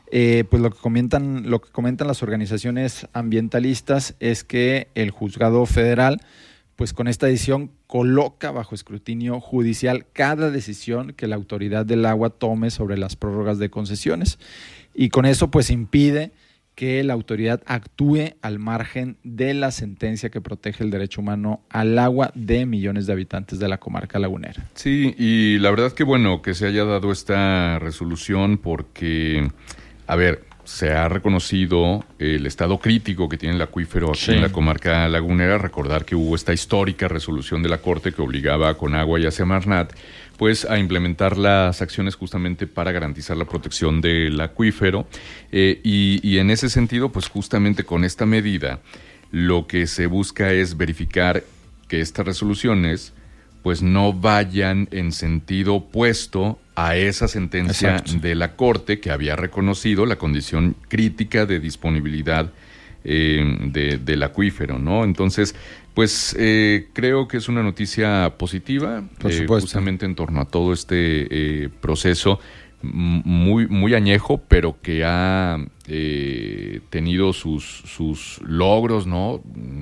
Pues lo que comentan las organizaciones ambientalistas es que el juzgado federal, pues con esta decisión coloca bajo escrutinio judicial cada decisión que la autoridad del agua tome sobre las prórrogas de concesiones, y con eso pues impide que la autoridad actúe al margen de la sentencia que protege el derecho humano al agua de millones de habitantes de la comarca lagunera. Sí, y la verdad que bueno que se haya dado esta resolución porque, a ver, se ha reconocido el estado crítico que tiene el acuífero aquí en la comarca lagunera. Recordar que hubo esta histórica resolución de la Corte que obligaba a Conagua y a Semarnat pues a implementar las acciones justamente para garantizar la protección del acuífero, y en ese sentido pues justamente con esta medida lo que se busca es verificar que estas resoluciones pues no vayan en sentido opuesto a esa sentencia de la Corte que había reconocido la condición crítica de disponibilidad del acuífero, ¿no? Entonces, pues creo que es una noticia positiva, justamente en torno a todo este proceso muy añejo, pero que ha tenido sus logros, ¿no?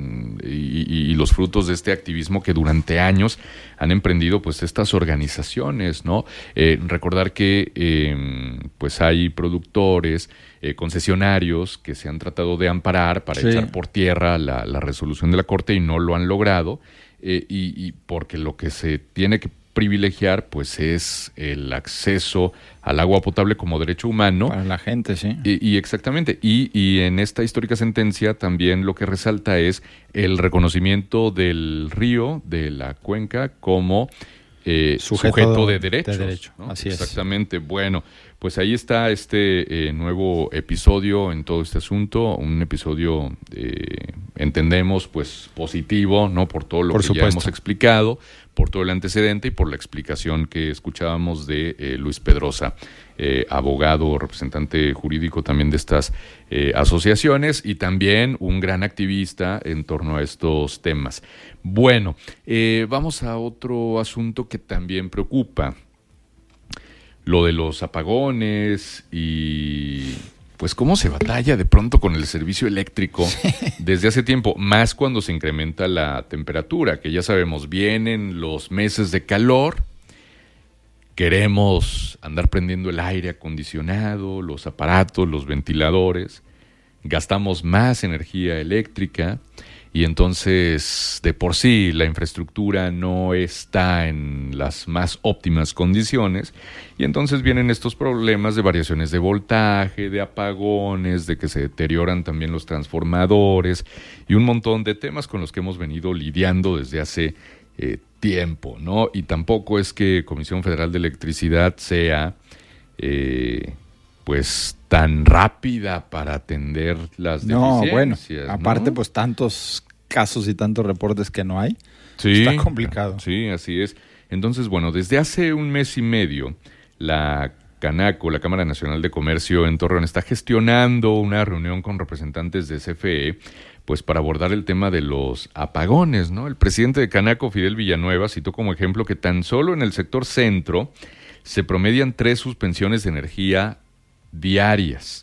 Y los frutos de este activismo que durante años han emprendido pues estas organizaciones, ¿no? Recordar que pues hay productores, concesionarios que se han tratado de amparar para echar por tierra la resolución de la Corte y no lo han logrado, y porque lo que se tiene que privilegiar pues es el acceso al agua potable como derecho humano para la gente, sí. Y exactamente, y en esta histórica sentencia también lo que resalta es el reconocimiento del río, de la cuenca, como sujeto de derechos, ¿no? Así exactamente. Bueno, pues ahí está este nuevo episodio en todo este asunto, un episodio entendemos pues positivo, ¿no? Por todo lo que ya hemos explicado, por todo el antecedente y por la explicación que escuchábamos de Luis Pedrosa, abogado, representante jurídico también de estas asociaciones y también un gran activista en torno a estos temas. Bueno, vamos a otro asunto que también preocupa, lo de los apagones y pues cómo se batalla de pronto con el servicio eléctrico desde hace tiempo, más cuando se incrementa la temperatura, que ya sabemos, vienen los meses de calor, queremos andar prendiendo el aire acondicionado, los aparatos, los ventiladores, gastamos más energía eléctrica y entonces de por sí la infraestructura no está en las más óptimas condiciones y entonces vienen estos problemas de variaciones de voltaje, de apagones, de que se deterioran también los transformadores y un montón de temas con los que hemos venido lidiando desde hace tiempo, ¿no? Y tampoco es que Comisión Federal de Electricidad sea pues tan rápida para atender las deficiencias. Bueno, aparte pues tantos casos y tantos reportes que no hay, sí, está complicado. Sí, así es. Entonces, bueno, desde hace un mes y medio, la Canaco, la Cámara Nacional de Comercio en Torreón, está gestionando una reunión con representantes de CFE, pues para abordar el tema de los apagones, ¿no? El presidente de Canaco, Fidel Villanueva, citó como ejemplo que tan solo en el sector centro se promedian 3 suspensiones de energía diarias.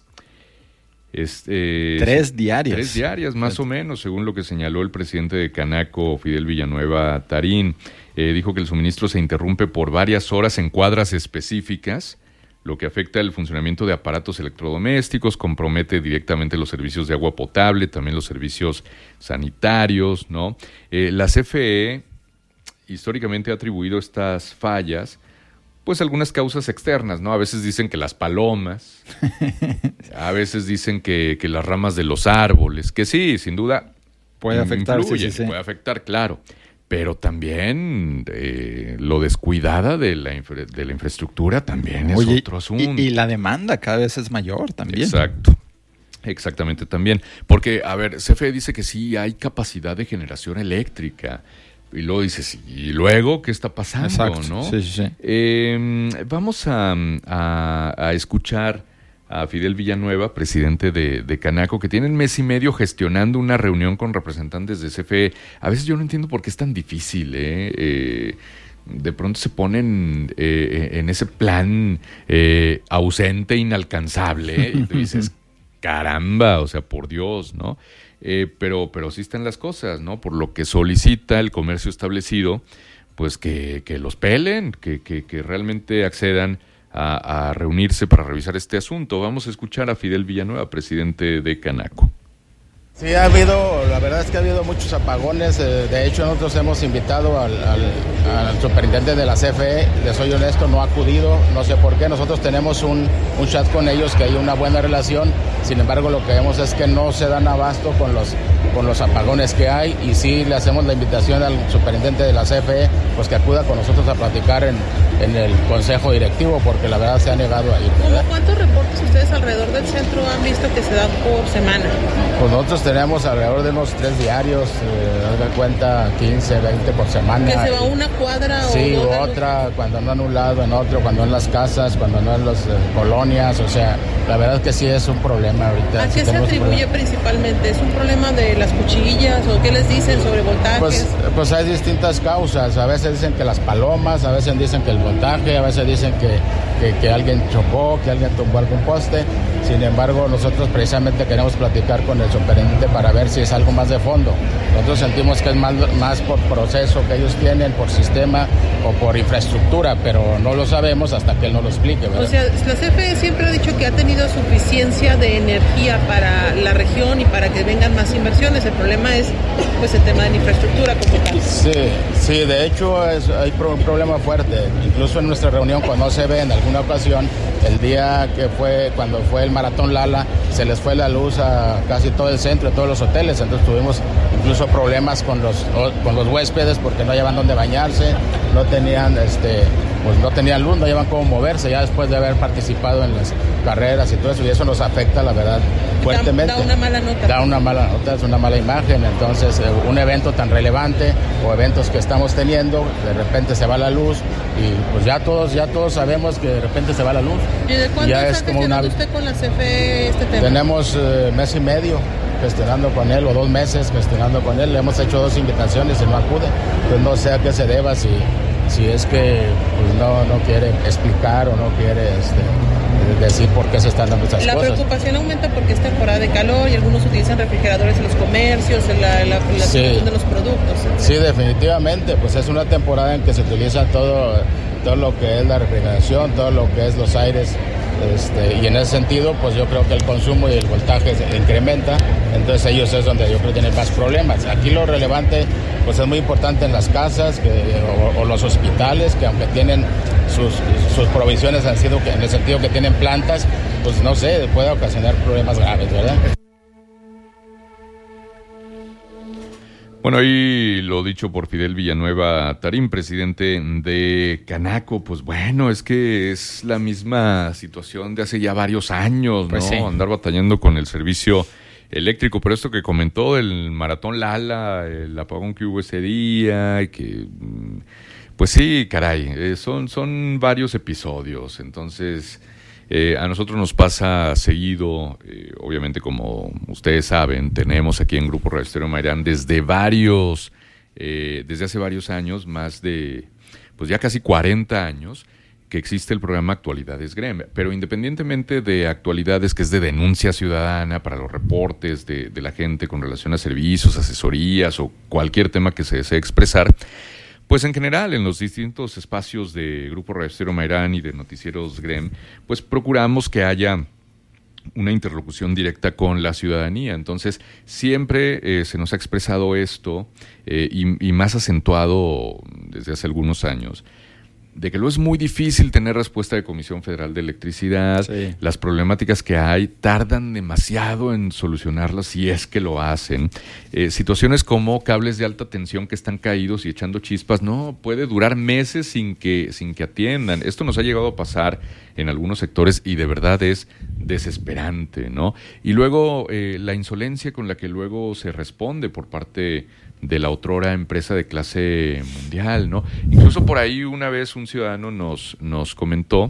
3 diarias. 3 diarias, más o menos, según lo que señaló el presidente de Canaco, Fidel Villanueva Tarín. Dijo que el suministro se interrumpe por varias horas en cuadras específicas, lo que afecta el funcionamiento de aparatos electrodomésticos, compromete directamente los servicios de agua potable, también los servicios sanitarios, ¿no? La CFE históricamente ha atribuido estas fallas pues algunas causas externas, ¿no? A veces dicen que las palomas, a veces dicen que las ramas de los árboles, que sí, sin duda puede afectar, puede afectar, claro, pero también lo descuidada de la infraestructura también es otro asunto. Y la demanda cada vez es mayor también. Exacto. Exactamente también, porque, a ver, CFE dice que sí hay capacidad de generación eléctrica, y luego dices, ¿y luego qué está pasando? Exacto, ¿no? Sí. Vamos a escuchar a Fidel Villanueva, presidente de Canaco, que tiene un mes y medio gestionando una reunión con representantes de CFE. A veces yo no entiendo por qué es tan difícil, de pronto se ponen en ese plan ausente, inalcanzable, y tú dices, caramba, o sea, por Dios, ¿no? Pero sí están las cosas, ¿no? Por lo que solicita el comercio establecido, pues que los pelen, que realmente accedan a reunirse para revisar este asunto. Vamos a escuchar a Fidel Villanueva, presidente de Canaco. Sí, la verdad es que ha habido muchos apagones. De hecho, nosotros hemos invitado al superintendente de la CFE, les soy honesto, no ha acudido, no sé por qué. Nosotros tenemos un chat con ellos, que hay una buena relación. Sin embargo, lo que vemos es que no se dan abasto con los apagones que hay, y sí le hacemos la invitación al superintendente de la CFE, pues que acuda con nosotros a platicar en el consejo directivo, porque la verdad se ha negado a ir, ¿verdad? ¿Cuántos reportes ustedes alrededor del centro han visto que se dan por semana? Pues nosotros tenemos alrededor de unos 3 diarios, haz de cuenta 15, 20 por semana. ¿Que se va a una cuadra sí, o otra, cuando no en un lado, en otro, cuando en las casas, cuando no en las colonias? O sea, la verdad es que sí es un problema ahorita. ¿A qué se atribuye principalmente? ¿Es un problema de las cuchillas o qué les dicen sobre voltajes? Pues hay distintas causas. A veces dicen que las palomas, a veces dicen que el voltaje, a veces dicen que alguien chocó, que alguien tumbó algún poste. Sin embargo, nosotros precisamente queremos platicar con el superintendente para ver si es algo más de fondo. Nosotros sentimos que es más por proceso que ellos tienen, por sistema o por infraestructura, pero no lo sabemos hasta que él nos lo explique, ¿verdad? O sea, la CFE siempre ha dicho que ha tenido suficiencia de energía para la región y para que vengan más inversiones. El problema es pues el tema de la infraestructura como tal. Sí, de hecho hay un problema fuerte. Incluso en nuestra reunión, cuando se ve en alguna ocasión, el día cuando fue el Maratón Lala, se les fue la luz a casi todo el centro, a todos los hoteles. Entonces tuvimos incluso problemas con los huéspedes porque no hallaban dónde bañarse, no tenían no tenían luz, no llevan cómo moverse ya después de haber participado en las carreras y todo eso, y eso nos afecta, la verdad, fuertemente. Da una mala nota. Da una mala nota, es una mala imagen. Entonces, un evento tan relevante o eventos que estamos teniendo, de repente se va la luz y pues ya todos sabemos que de repente se va la luz. ¿Y de cuándo está gestionando usted con la CFE este tema? Tenemos mes y medio gestionando con él, o 2 meses gestionando con él. Le hemos hecho 2 invitaciones y no acude. Pues no sé a qué se deba, si es que pues no quiere explicar o no quiere decir por qué se están dando esas cosas. La preocupación aumenta porque es temporada de calor y algunos utilizan refrigeradores en los comercios, en la situación de los productos. Sí, definitivamente, pues es una temporada en que se utiliza todo lo que es la refrigeración, todo lo que es los aires, y en ese sentido, pues yo creo que el consumo y el voltaje se incrementa, entonces ellos es donde yo creo que tienen más problemas. Aquí lo relevante, pues es muy importante en las casas o los hospitales, que aunque tienen sus provisiones han sido en el sentido que tienen plantas, pues no sé, puede ocasionar problemas graves, ¿verdad? Bueno, ahí lo dicho por Fidel Villanueva Tarín, presidente de Canaco. Pues bueno, es que es la misma situación de hace ya varios años, ¿no? Pues sí. Andar batallando con el servicio eléctrico. Pero esto que comentó del Maratón Lala, el apagón que hubo ese día, y que pues sí, caray, son varios episodios. Entonces, a nosotros nos pasa seguido, obviamente, como ustedes saben, tenemos aquí en Grupo Radio Estéreo Mairán desde hace varios años, más de, pues ya casi 40 años, que existe el programa Actualidades GREM. Pero independientemente de Actualidades, que es de denuncia ciudadana para los reportes de la gente con relación a servicios, asesorías o cualquier tema que se desee expresar, pues en general, en los distintos espacios de Grupo Radio Estéreo Mairán y de Noticieros GREM, pues procuramos que haya una interlocución directa con la ciudadanía. Entonces, siempre se nos ha expresado esto, y más acentuado desde hace algunos años, de que luego es muy difícil tener respuesta de Comisión Federal de Electricidad. Sí. Las problemáticas que hay tardan demasiado en solucionarlas, si es que lo hacen. Situaciones como cables de alta tensión que están caídos y echando chispas, no, puede durar meses sin que atiendan. Esto nos ha llegado a pasar en algunos sectores y de verdad es desesperante, ¿no? Y luego la insolencia con la que luego se responde por parte de la otrora empresa de clase mundial, ¿no? Incluso por ahí una vez un ciudadano nos comentó,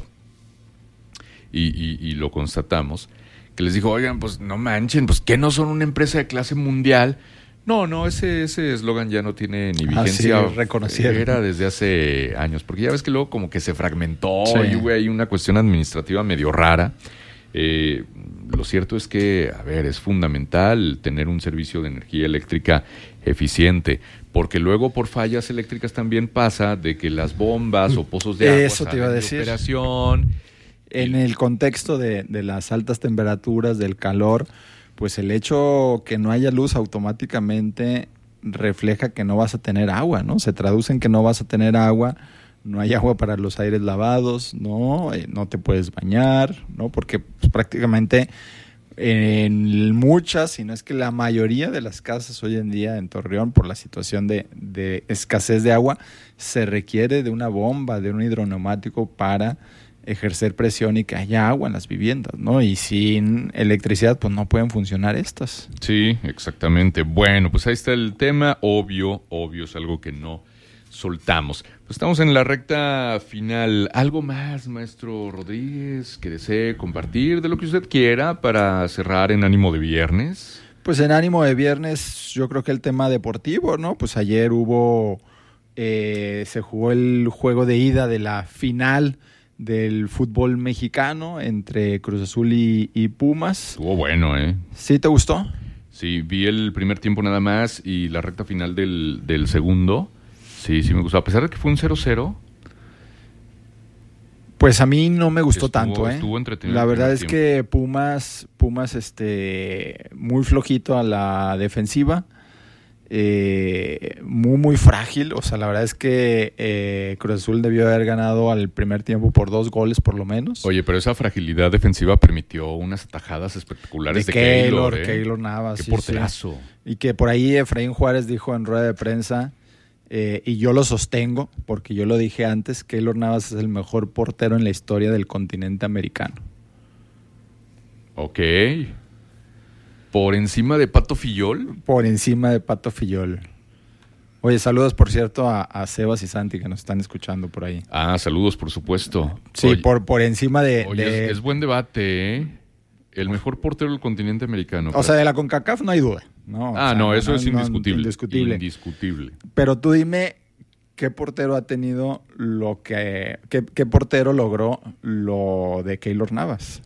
y lo constatamos, que les dijo, oigan, pues no manchen, pues ¿qué no son una empresa de clase mundial? No, ese eslogan ya no tiene ni vigencia. Sí, reconocieron. Era desde hace años, porque ya ves que luego como que se fragmentó Sí. y hubo ahí una cuestión administrativa medio rara. Lo cierto es que, a ver, es fundamental tener un servicio de energía eléctrica eficiente, porque luego por fallas eléctricas también pasa de que las bombas o pozos de agua Eso te iba a salen de decir. operación. En el contexto de las altas temperaturas, del calor, pues el hecho que no haya luz automáticamente refleja que no vas a tener agua, ¿no? Se traduce en que no vas a tener agua, no hay agua para los aires lavados, ¿no? No te puedes bañar, ¿no? Porque pues, prácticamente en muchas, si no es que la mayoría de las casas hoy en día en Torreón, por la situación de escasez de agua, se requiere de una bomba, de un hidroneumático para ejercer presión y que haya agua en las viviendas, ¿no? Y sin electricidad, pues no pueden funcionar estas. Sí, exactamente. Bueno, pues ahí está el tema. Obvio, es algo que no soltamos. Pues estamos en la recta final. ¿Algo más, maestro Rodríguez, que desee compartir de lo que usted quiera para cerrar en ánimo de viernes? Pues en ánimo de viernes, yo creo que el tema deportivo, ¿no? Pues ayer se jugó el juego de ida de la final del fútbol mexicano entre Cruz Azul y Pumas. Estuvo bueno, ¿eh? ¿Sí te gustó? Sí, vi el primer tiempo nada más y la recta final del segundo. Sí me gustó. A pesar de que fue un 0-0. Pues a mí no me gustó tanto, ¿eh? Estuvo entretenido. La el verdad primer es tiempo. que Pumas muy flojito a la defensiva. Muy frágil, o sea, la verdad es que Cruz Azul debió haber ganado al primer tiempo por 2 goles por lo menos. Oye, pero esa fragilidad defensiva permitió unas atajadas espectaculares de Keylor, ¿eh? Keylor Navas. Qué sí, porterazo. sí. Y que por ahí Efraín Juárez dijo en rueda de prensa, y yo lo sostengo, porque yo lo dije antes, Keylor Navas es el mejor portero en la historia del continente americano. Ok. ¿Por encima de Pato Fillol? Por encima de Pato Fillol. Oye, saludos, por cierto, a Sebas y Santi, que nos están escuchando por ahí. Ah, saludos, por supuesto. Sí, Oye, por encima de... Oye, es buen debate, ¿eh? El mejor portero del continente americano. O sea, de la CONCACAF no hay duda. No, eso es indiscutible. Indiscutible. Indiscutible. Pero tú dime, ¿qué portero ha tenido qué portero logró lo de Keylor Navas?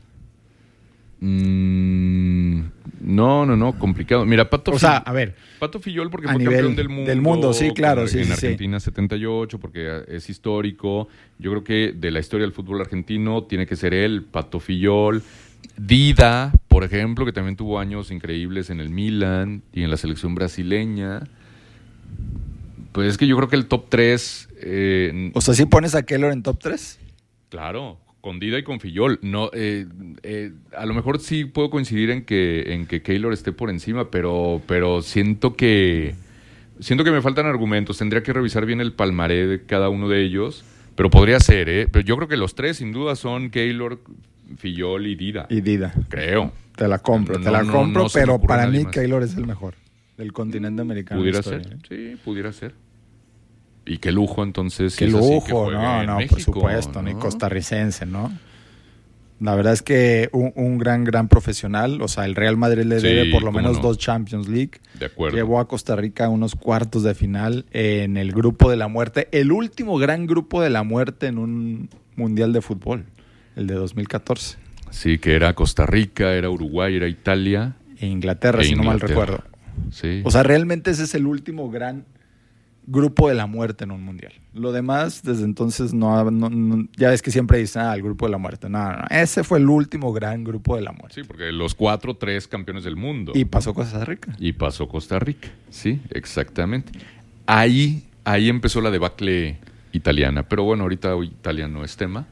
No, complicado. Mira, Pato A ver, Pato Fillol porque a fue nivel campeón del mundo. del mundo, sí, claro, sí, En sí, Argentina 78, porque es histórico. Yo creo que de la historia del fútbol argentino tiene que ser él, Pato Fillol. Dida, por ejemplo, que también tuvo años increíbles en el Milan y en la selección brasileña. Pues es que yo creo que el top 3... o sea, ¿sí pones a Keylor en top 3? Claro, con Dida y con Fillol. No, a lo mejor sí puedo coincidir en que Keylor esté por encima, pero siento que me faltan argumentos. Tendría que revisar bien el palmaré de cada uno de ellos, pero podría ser, ¿eh? Pero yo creo que los tres sin duda son Keylor, Fillol y Dida. Y Dida. Creo. Te la compro, No se me pero ocurre para nadie mí más. Keylor es el mejor del continente americano. Pudiera en la ser, historia, ¿eh? sí, pudiera ser. Y qué lujo, entonces. Qué si es así, que lujo, juegue no, en por México, supuesto, ¿no? ni costarricense, ¿no? La verdad es que un gran profesional, o sea, el Real Madrid le Sí, debe por lo cómo menos no. 2 Champions League. De acuerdo. Llevó a Costa Rica a unos cuartos de final en el grupo de la muerte, el último gran grupo de la muerte en un mundial de fútbol, el de 2014. Sí, que era Costa Rica, era Uruguay, era Italia. E Inglaterra, si no mal recuerdo. Sí. O sea, realmente ese es el último gran grupo de la muerte en un mundial. Lo demás, desde entonces, no ya ves que siempre dicen, el grupo de la muerte. No, ese fue el último gran grupo de la muerte. Sí, porque los 3 campeones del mundo. Y pasó Costa Rica. Y pasó Costa Rica, sí, exactamente. Ahí empezó la debacle italiana. Pero bueno, ahorita Italia no es tema.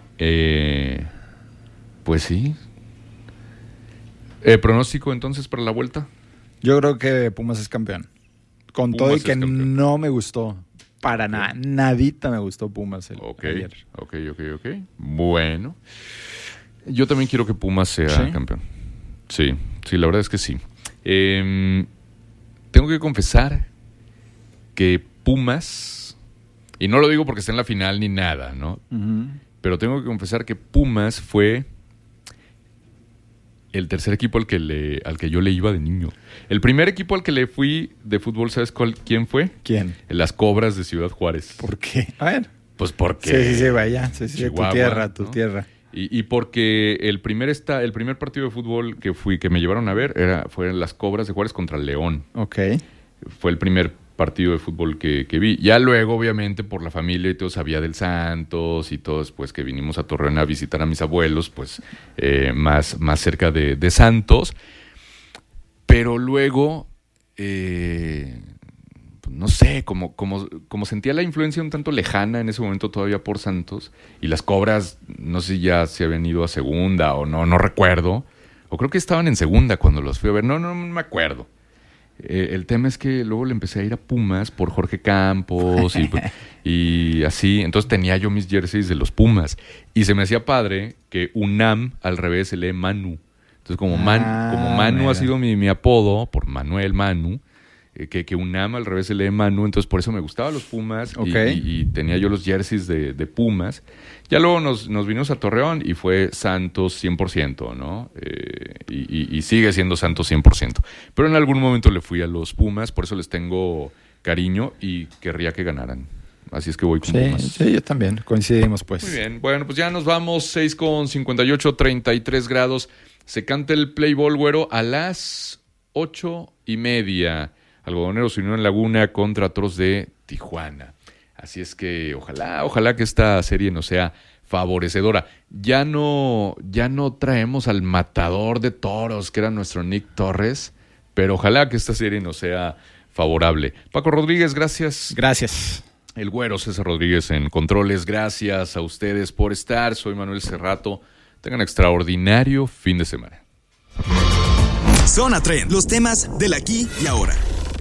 Pues sí. ¿Pronóstico entonces para la vuelta? Yo creo que Pumas es campeón. Con Pumas todo y es que campeón. no me gustó. Para nada. Nadita me gustó Pumas ayer. Ok. Bueno. Yo también quiero que Pumas sea ¿Sí? campeón. Sí, la verdad es que sí. Tengo que confesar que Pumas, y no lo digo porque esté en la final ni nada, ¿no? Uh-huh. Pero tengo que confesar que Pumas fue El tercer equipo al que yo le iba de niño. El primer equipo al que le fui de fútbol, ¿sabes quién fue? ¿Quién? Las Cobras de Ciudad Juárez. ¿Por qué? A ver. Pues porque... Sí, vaya. Sí, Chihuahua, tu tierra. Y porque el primer partido de fútbol que me llevaron a ver fue Las Cobras de Juárez contra León. Ok. Fue el primer partido de fútbol que vi. Ya luego, obviamente, por la familia y todo, sabía del Santos y todo, pues que vinimos a Torreón a visitar a mis abuelos, pues más cerca de Santos. Pero luego, no sé, como sentía la influencia un tanto lejana en ese momento todavía por Santos, y Las Cobras, no sé si ya se habían ido a segunda o no recuerdo, o creo que estaban en segunda cuando los fui a ver, no me acuerdo. El tema es que luego le empecé a ir a Pumas por Jorge Campos y así. Entonces tenía yo mis jerseys de los Pumas. Y se me hacía padre que UNAM al revés se lee Manu. Entonces como Manu mira. ha sido mi apodo, por Manuel Manu, que UNAM al revés se lee Manu, entonces por eso me gustaban los Pumas. Okay. Y tenía yo los jerseys de Pumas. Ya luego nos vinimos a Torreón y fue Santos 100%, ¿no? Y sigue siendo Santos 100%. Pero en algún momento le fui a los Pumas, por eso les tengo cariño y querría que ganaran. Así es que voy con Pumas. Sí, yo también. Coincidimos, pues. Muy bien. Bueno, pues ya nos vamos. 6:58, 33 grados. Se canta el play ball, güero, a las 8:30. Algodoneros Unión en Laguna contra Toros de Tijuana. Así es que ojalá que esta serie nos sea favorecedora. Ya no traemos al matador de toros, que era nuestro Nick Torres, pero ojalá que esta serie nos sea favorable. Paco Rodríguez, gracias. Gracias. El güero César Rodríguez en controles, gracias a ustedes por estar. Soy Manuel Cerrato. Tengan extraordinario fin de semana. Zona Trend, los temas del aquí y ahora.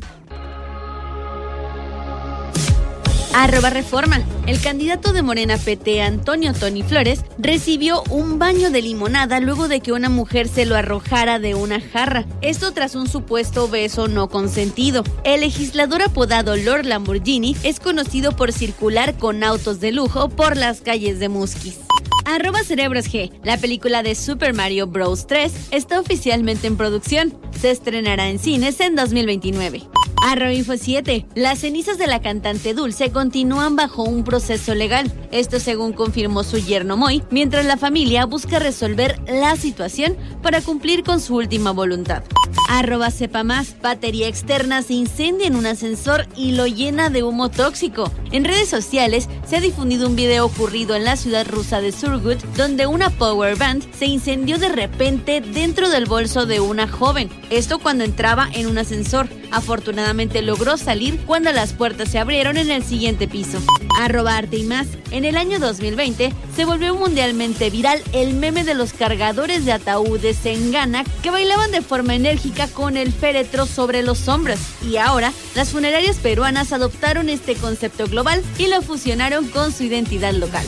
@Reforma. El candidato de Morena PT, Antonio Tony Flores, recibió un baño de limonada luego de que una mujer se lo arrojara de una jarra. Esto tras un supuesto beso no consentido. El legislador apodado Lord Lamborghini es conocido por circular con autos de lujo por las calles de Musquis. @Cerebros G. La película de Super Mario Bros. 3 está oficialmente en producción. Se estrenará en cines en 2029. @Info7. Las cenizas de la cantante Dulce continúan bajo un proceso legal. Esto según confirmó su yerno Moy, mientras la familia busca resolver la situación para cumplir con su última voluntad. @Sepamás. Batería externa se incendia en un ascensor y lo llena de humo tóxico. En redes sociales se ha difundido un video ocurrido en la ciudad rusa de Surgut, donde una power band se incendió de repente dentro del bolso de una joven. Esto cuando entraba en un ascensor. Afortunadamente logró salir cuando las puertas se abrieron en el siguiente piso. @Arte y Más. En el año 2020 se volvió mundialmente viral el meme de los cargadores de ataúdes en Ghana que bailaban de forma enérgica con el féretro sobre los hombros. Y ahora las funerarias peruanas adoptaron este concepto global y lo fusionaron con su identidad local.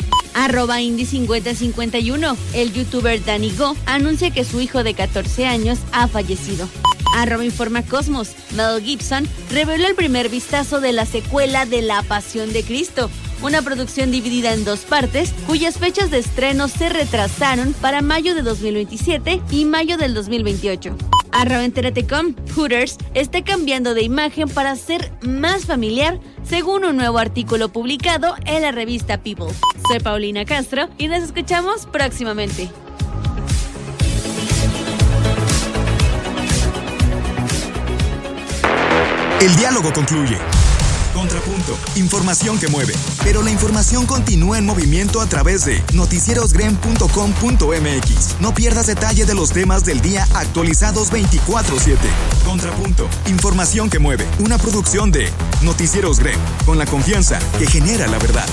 @Indy5051. El youtuber Danny Go anuncia que su hijo de 14 años ha fallecido. @Informa Cosmos. Mel Gibson reveló el primer vistazo de la secuela de La Pasión de Cristo, una producción dividida en 2 partes, cuyas fechas de estreno se retrasaron para mayo de 2027 y mayo del 2028. @Enteratecom. Hooters está cambiando de imagen para ser más familiar, según un nuevo artículo publicado en la revista People. Soy Paulina Castro y nos escuchamos próximamente. El diálogo concluye. Contrapunto, información que mueve. Pero la información continúa en movimiento a través de noticierosgren.com.mx. No pierdas detalle de los temas del día actualizados 24/7. Contrapunto, información que mueve. Una producción de Noticieros Gren, con la confianza que genera la verdad.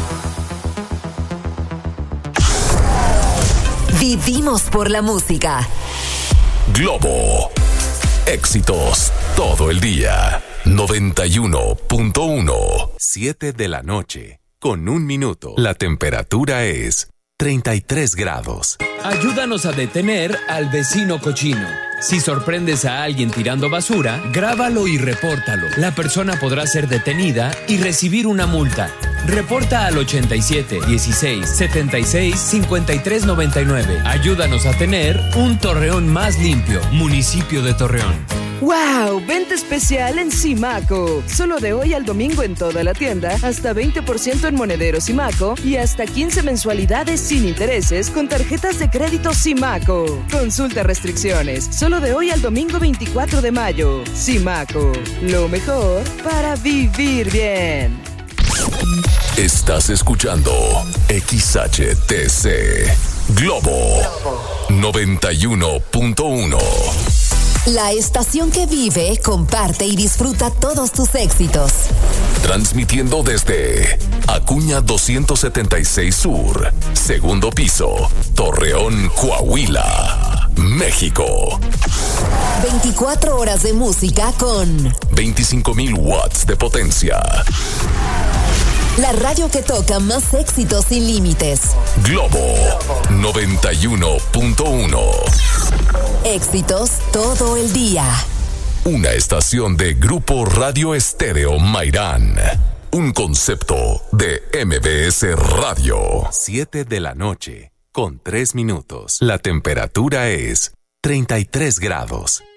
Vivimos por la música. Globo. Éxitos todo el día. 91.1. 7 de la noche. Con 1 minuto. La temperatura es 33 grados. Ayúdanos a detener al vecino cochino. Si sorprendes a alguien tirando basura, grábalo y repórtalo. La persona podrá ser detenida y recibir una multa. Reporta al 87 16 76 53 99. Ayúdanos a tener un Torreón más limpio. Municipio de Torreón. ¡Wow! Venta especial en Simaco. Solo de hoy al domingo en toda la tienda, hasta 20% en monedero Simaco y hasta 15 mensualidades sin intereses con tarjetas de crédito Simaco. Consulta restricciones. Solo de hoy al domingo 24 de mayo. Simaco. Lo mejor para vivir bien. Estás escuchando XHTC Globo 91.1. La estación que vive, comparte y disfruta todos tus éxitos. Transmitiendo desde Acuña 276 Sur, segundo piso, Torreón, Coahuila, México. 24 horas de música con 25,000 watts de potencia. La radio que toca más éxitos sin límites. Globo 91.1. Éxitos todo el día. Una estación de Grupo Radio Estéreo Mairán. Un concepto de MBS Radio. 7 de la noche, con 3 minutos. La temperatura es 33 grados.